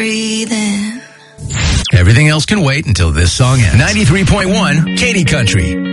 breathing. Everything else can wait until this song ends. 93.1 Katy Country.